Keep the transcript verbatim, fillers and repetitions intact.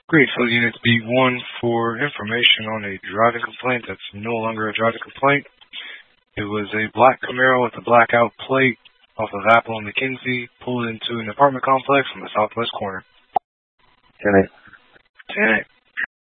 Greenfield Units B one for information on a driving complaint that's no longer a driving complaint. It was a black Camaro with a blackout plate off of Apple and McKinsey, pulled into an apartment complex on the southwest corner. ten eight. ten eight.